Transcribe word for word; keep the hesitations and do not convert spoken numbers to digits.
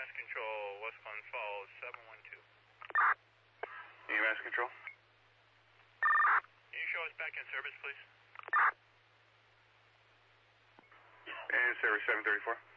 M A S Control, West Glen Falls, seven one two. E M S Control? Can you show us back in service, please? And service seven thirty-four.